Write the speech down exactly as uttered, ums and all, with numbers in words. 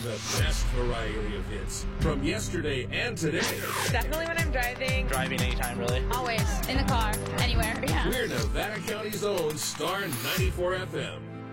the best variety of hits from yesterday and today. Definitely when I'm driving. Driving anytime, really. Always. In the car. Anywhere. Yeah. We're Nevada County's own Star ninety-four F M.